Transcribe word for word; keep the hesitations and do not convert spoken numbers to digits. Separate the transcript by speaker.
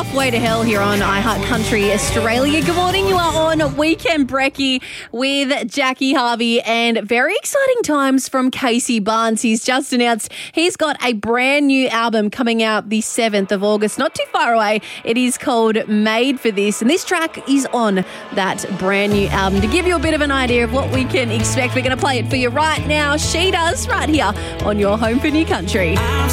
Speaker 1: Halfway to Hell here on iHeart Country Australia. Good morning. You are on Weekend Brekkie with Jackie Harvey, and very exciting times from Casey Barnes. He's just announced he's got a brand new album coming out the seventh of August, not too far away. It is called Made for This, and this track is on that brand new album. To give you a bit of an idea of what we can expect, we're going to play it for you right now. She Does, right here on your home for New Country.
Speaker 2: I'm